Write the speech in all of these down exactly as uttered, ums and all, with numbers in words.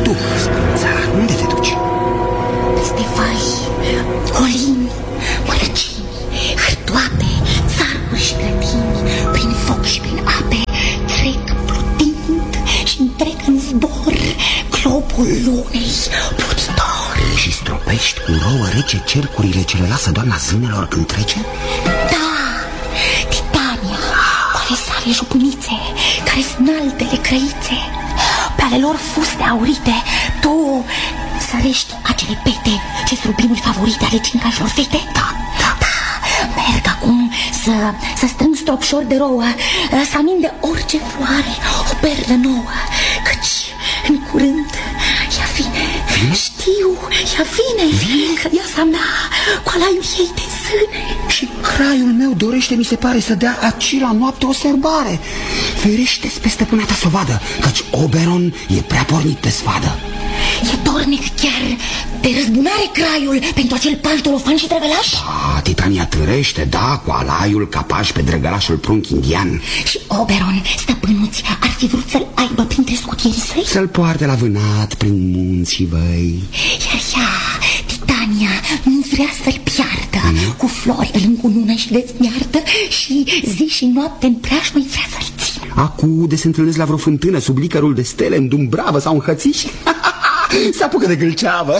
Tu, Speranța, unde te duci? Peste vai, colini, mărăcini, hârtoape, țarcuri și grădini, prin foc și prin ape, trec plutind și întrec în zbor globul lunei plutitor. Și stropești cu rouă rece cercurile ce le lasă doamna zânelor când trece? Da, Titania, cu ale sale jupânițe, care snaltele crăițe, pe ale lor fuste aurite, tu sărești acele pete ce sunt rubinuri favorite ale cincașilor fete? Da, da, da. Merg acum să, să strâng stropșori de rouă, să amin de orice floare o perlă nouă, căci în curând ea vine. Vine? Știu, ea vine. Vine? Crăiasa mea, cu alaiul ei de zâne. Și craiul meu dorește, mi se pare, să dea aci la noapte o serbare. Ferește-ți pe stăpâna ta să o vadă, căci Oberon e prea pornit pe sfadă. E dornic chiar de răzbunare craiul pentru acel paș dolofan și drăgălaș? Da, Titania târește, da, cu alaiul ca paș pe drăgălașul prunc indian. Și Oberon, stăpânuți, ar fi vrut să-l aibă printre scutierii săi? Să-l poarte la vânat prin munții văi. Iar ea, Titania, nu vrea să-l piardă. mm. Cu flori îl încunună și dezmiartă și zi și noapte în preajmă-i vrea să-l țină. Acu de se întâlnesc la vreo fântână sub licărul de stele, în Dumbravă sau în Hățiș, se apucă de gâlceavă.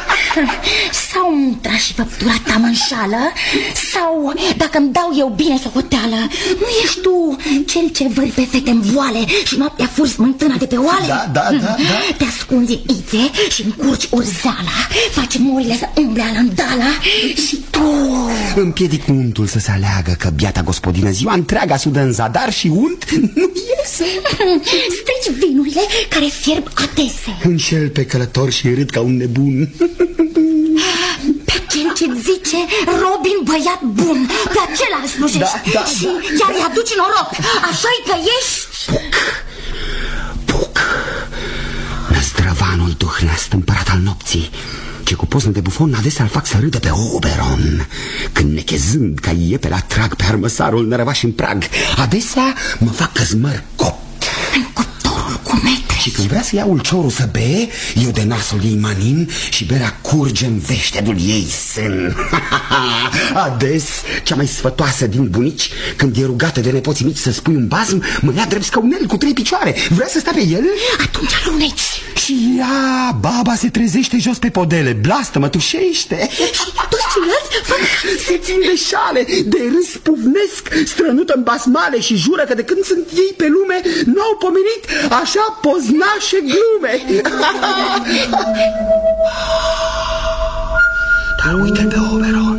Sau mutra și făptura ta mă înșală, sau, dacă îmi dau eu bine socoteală, nu ești tu cel ce vări pe fete în voale și noaptea furi smântâna de pe oale? Da, da, da, da. Te ascunzi în ițe și încurci urzala, faci morile să umble alândala și tu împiedic untul să se aleagă, că biata gospodină ziua întreaga sudă în zadar și unt nu iese. Strici vinurile care fierb adese. Înșel pe călător și râd ca un nebun. Pe cel ce-ți zice Robin băiat bun, pe acela îl slujești. Da, da, și da, chiar îi aduci noroc. Așa-i că ești Puc, Puc, năzdrăvanul duhneast, împărat al nopții, ce cu poznă de bufon adesea îl fac să râdă pe Oberon, când nechezând ca iepele atrag pe armăsarul nărăvaș în prag. Adesea mă fac căzmăr copt în cuptorul cu metre. Și când vrea să ia ulciorul să bee, eu de nasul ei manin și berea curge în veștedul ei sân. Ades, cea mai sfătoasă din bunici, când e rugată de nepoții mici să spui un bazm, mă ia drept scaunel cu trei picioare. Vrea să stea pe el? Atunci aluneci. Și ea, baba, se trezește jos pe podele, blastă, mă tușește. Și toți ceilalți fac... Se țin de șale, de râs puvnesc, strănută în basmale și jură că de când sunt ei pe lume n-au pomenit așa poznașe glume. Dar uite pe Oberon.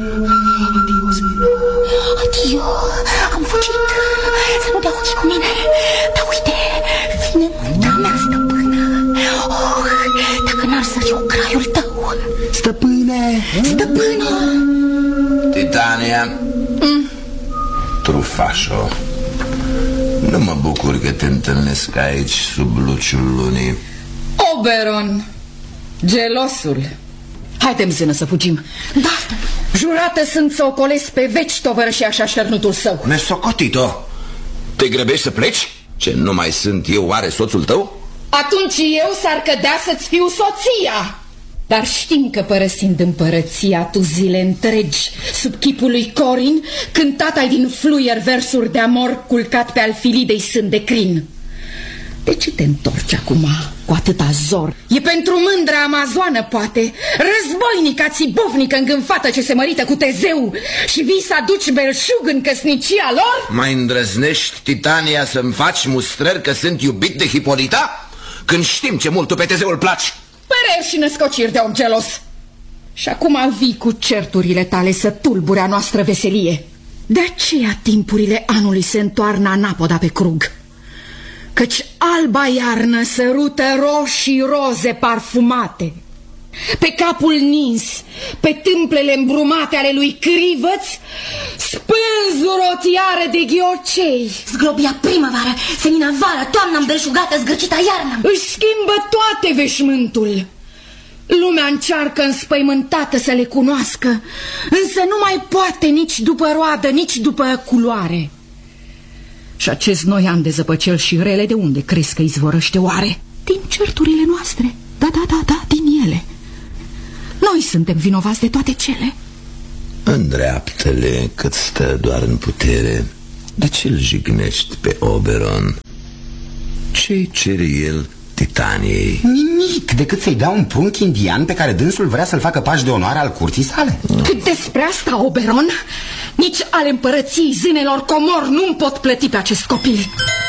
Adio, am fugit să nu dea ochii cu mine. Dar uite, vine mânta mea, stăpână. Oh, dacă n-ar sări eu craiul tău. Stăpâne, stăpână. Titania, mm. trufașo, nu mă bucur că te întâlnesc aici sub luciul lunii. Oberon, gelosul. Haide-mi, zână, să fugim. Da. Jurată sunt să ocolesc pe veci tovărășii așa șernutul său. Nesocotito, te grăbești să pleci? Ce, nu mai sunt eu oare soțul tău? Atunci eu s-ar cădea să-ți fiu soția. Dar știm că părăsind împărăția tu zile întregi sub chipul lui Corin, cântat-ai din fluier versuri de amor culcat pe al Filidei sân de crin. De ce te întorci acum cu atâta zor? E pentru mândra amazoană, poate, războinică, țibovnică, îngânfată ce se mărită cu Tezeu, și vii să aduci belșug în căsnicia lor? Mai îndrăznești, Titania, să-mi faci mustrări că sunt iubit de Hipolita? Când știm ce mult tu pe Tezeu îl placi. Păreri și născociri de om gelos. Și acum vii cu certurile tale să tulbure a noastră veselie. De aceea timpurile anului se întoarnă anapoda pe crug, căci alba iarnă sărută roșii roze parfumate. Pe capul nins, pe tâmplele îmbrumate ale lui Crivăț, spânzură o tiară de ghiocei. Zglobia primăvară, senina vară, toamna îmbelșugată, zgârcita iarnă. Își schimbă toate veșmântul. Lumea încearcă înspăimântată să le cunoască, însă nu mai poate nici după roadă, nici după culoare. Și acest noian de zăpăcel și rele de unde crezi că izvorăște oare? Din certurile noastre. da, da, da, da, din ele. Noi suntem vinovați de toate cele. Îndreaptă-le cât stă doar în putere. De ce-l jignești pe Oberon? Ce-i cere el Titaniei? Nimic, decât să-i dea un prunc indian pe care dânsul vrea să-l facă paș de onoare al curții sale. Cât despre asta, Oberon, nici ale împărăției zânelor Comor nu-mi pot plăti pe acest copil.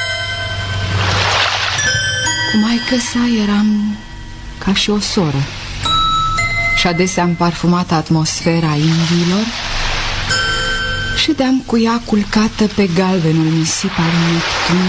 Cu maică sa eram ca și o soră și adesea am parfumat atmosfera indiilor. Ședeam cu ea culcată pe galbenul nisip al Neptun.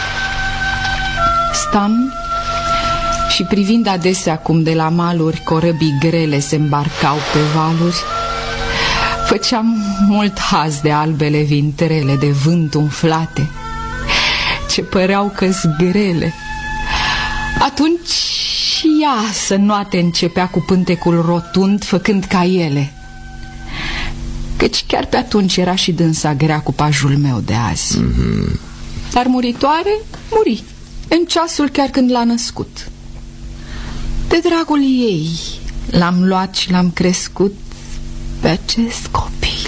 Stam și privind adesea cum de la maluri corăbii grele se îmbarcau pe valuri, făceam mult haz de albele vintrele de vânt umflate, ce păreau că-s grele. Atunci și ea să noate începea cu pântecul rotund, făcând ca ele, căci chiar pe atunci era și dânsa grea cu pajul meu de azi. Mm-hmm. Dar muritoare, muri, în ceasul chiar când l-a născut. De dragul ei l-am luat și l-am crescut pe acest copil.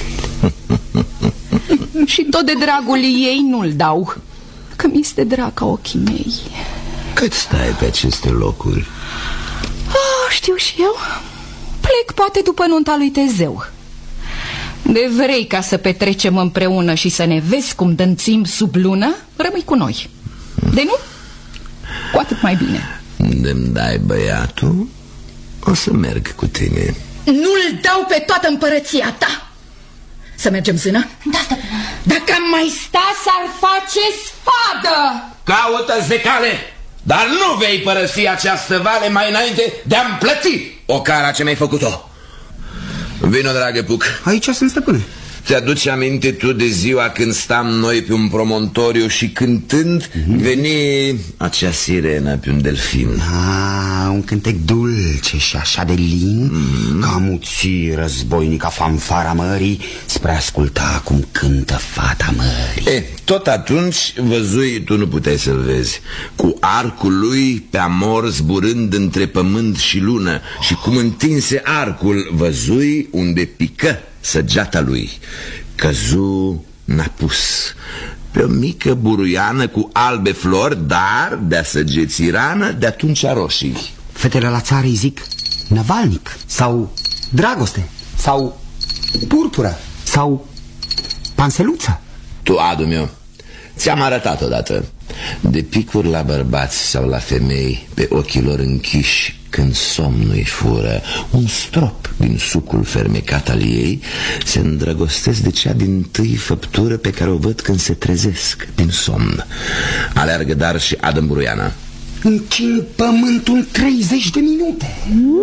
Și tot de dragul ei nu-l dau, că mi-este drag ca ochii mei. Cât stai pe aceste locuri? Oh, știu și eu. Plec poate după nunta lui Tezeu. De vrei ca să petrecem împreună și să ne vezi cum dănțim sub lună, rămâi cu noi. De nu? Cu atât mai bine. De-mi dai băiatul, o să merg cu tine. Nu-l dau pe toată împărăția ta. Să mergem, zână? Da, stăpână. Dacă am mai sta, s-ar face spadă. Caută-ți de cale, dar nu vei părăsi această vale mai înainte de a-mi plăti o cara ce mi-ai făcut-o. Vino, dragă Puc. Aici sunt, stăpâne. Ți-aduci aminte tu de ziua când stam noi pe un promontoriu și cântând mm-hmm. veni acea sirenă pe un delfin? Ah, un cântec dulce și așa de lin, mm-hmm. ca muții războinica fanfara mării, spre a asculta cum cântă fata mării. E, tot atunci văzui, tu nu puteai să-l vezi, cu arcul lui pe amor zburând între pământ și lună, și cum întinse arcul văzui unde pică săgeata lui. Căzu n-a pus pe o mică buruiană cu albe flori, dar de-a săgeții rană de atunci roșii. Fetele la țară îi zic năvalnic sau dragoste sau purpură sau panseluță. Tu, adu meu, ți-am arătat odată. De picuri la bărbați sau la femei, pe ochii lor închiși, când somnul-i fură, un strop din sucul fermecat al ei, se îndrăgostesc de cea dintâi făptură pe care o văd când se trezesc din somn. Aleargă dar și adă-mi buruiana. Închin pământul treizeci de minute.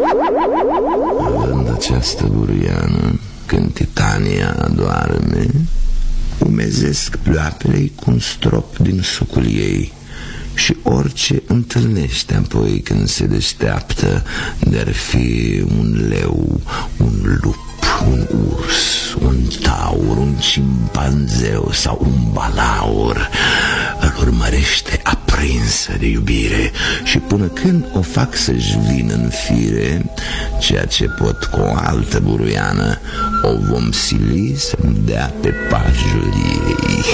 Având această buruiană, când Titania adoarme, umezesc ploapele cu un strop din sucul ei. Și orice întâlnește apoi când se deșteaptă, de-ar fi un leu, un lup, un urs, un taur, un cimpanzeu sau un balaur, îl urmărește aprinsă de iubire. Și până când o fac să-și vină în fire, ceea ce pot cu o altă buruiană, o vom sili să-mi dea pe pajul ei.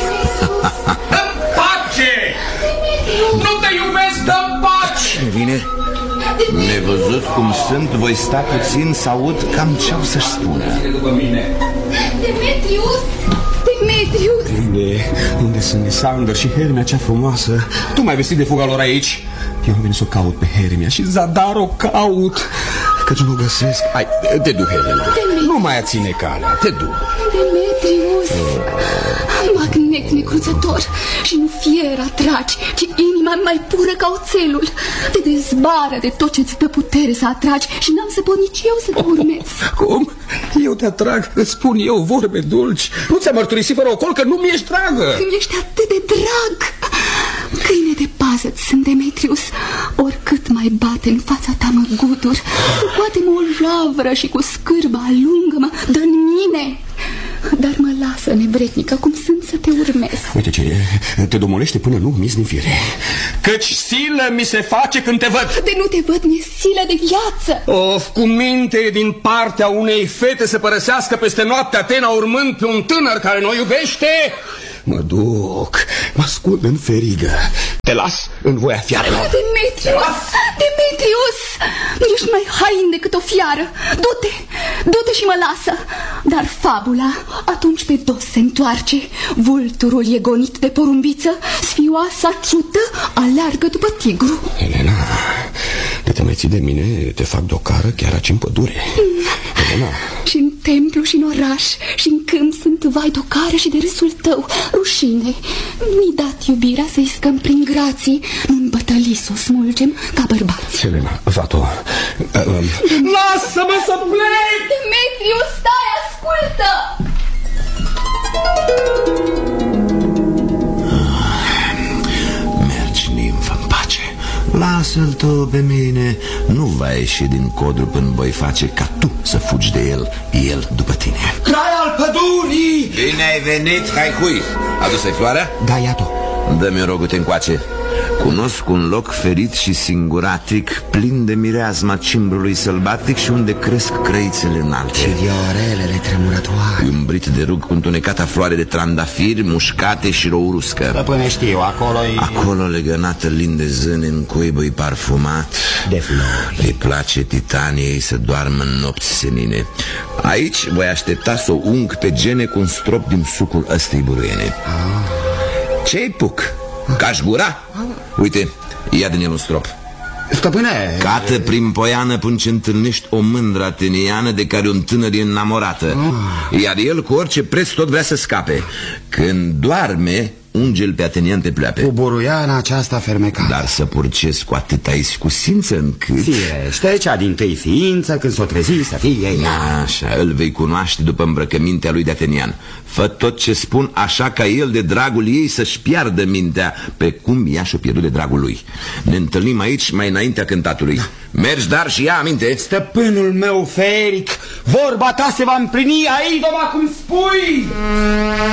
Nu te iubesc, dă-mi pace! Cine vine? Nevăzut cum sunt, voi sta puțin să aud cam ce-au să-și spună. Demetrius! Demetrius! Unde, unde sunt Lisander și Hermia cea frumoasă? Tu m-ai vestit de fuga lor aici? Eu am venit să o caut pe Hermia și zadar o caut, căci nu o găsesc. Hai, te du, Helena. Nu mai ține calea, te du. Demetrius! Magnet necruțător și nu fier atragi, ci inima mai pură ca oțelul. Te dezbară de tot ce-ți dă putere să atragi și n-am să pot nici eu să te urmez. Cum? Eu te atrag, îți spun eu vorbe dulci. Nu ți-am mărturisit fără ocol că nu mi-ești dragă. Când ești atât de drag. Câine de pază-ți sunt, Demetrius. Oricât mai bate în fața ta măguturi, scoate-mă o javră și cu scârba alungă-mă, dă-n mine. dar mă lasă, nevretnică, cum sunt să te urmez. Uite ce e, te domolește până nu miz din fire. Căci silă mi se face când te văd. De nu te văd, mi-e silă de viață. Of, cu minte din partea unei fete să părăsească peste noapte Atena urmând pe un tânăr care nu iubește. Mă duc, mă ascund în ferigă. Te las în voia fiarelor. Demetrius, Demetrius, ești mai hain decât o fiară. Du-te, du-te și mă lasă. Dar fabula atunci pe dos se întoarce. Vulturul e gonit de porumbiță, sfioasa ciută aleargă după tigru. Elena, de te mai ții de mine, te fac de o cară chiar aici în pădure. mm. Elena. Și în templu și în oraș și în câmp sunt vai de o cară și de râsul tău. Rușine, mi-i dat iubirea să iscăm prin grații, nu-n bătălii să o smulgem ca bărbați. Elena, Vato, uh, um... lasă-mă să plec! Demetriu, stai, ascultă! Mergi, nimfă, în pace. Lasă-l tu pe mine. Nu va ieși din codru până voi face ca tu să fugi de el, el după tine. Crai al pădurii! Bine ai venit, Haihui. Adus-ai floarea? Da, iată. Dă-mi rogul-te încoace. Cunosc un loc ferit și singuratic, plin de mireasma cimbrului sălbatic și unde cresc crăițele înalte și viorelele tremurătoare, umbrit de rug cu întunecata floare de trandafiri, mușcate și rouruscă. Bă, până știu, acolo-i... Acolo, legănată lin de zâne în cuibă-i parfumat de flori. Îi place Titaniei să doarmă în nopți senine. Aici voi aștepta să o ung pe gene cu un strop din sucul ăstei buruiene. ah. Ce-i puc? Cași gura? Uite, ia din el un strop. Stăpâne... Cată prin poiană până ce întâlnești o mândră ateniană de care un tânăr e înamorată. ah. Iar el cu orice preț tot vrea să scape. Când doarme, unge-l pe atenian pe pleoape. Cu buruiana aceasta fermecată. Dar să purcesc cu atâta iscusință încât... Firește, cea dintâi ființă, când s-o trezi să fie ea. Așa, îl vei cunoaște după îmbrăcămintea lui de atenian. Fă tot ce spun așa ca el de dragul ei să-și piardă mintea, pe cum ea și-o pierdut de dragul lui. Ne întâlnim aici mai înaintea cântatului. da. Mergi, dar și ia aminte. Stăpânul meu feric, vorba ta se va împlini aici, cum spui.